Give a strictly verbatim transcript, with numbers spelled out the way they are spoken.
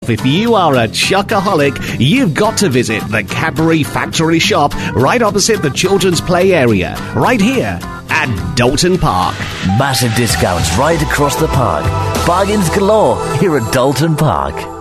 If you are a chocoholic, you've got to visit the Cadbury Factory Shop right opposite the children's play area, right here at Dalton Park. Massive discounts right across the park. Bargains galore here at Dalton Park.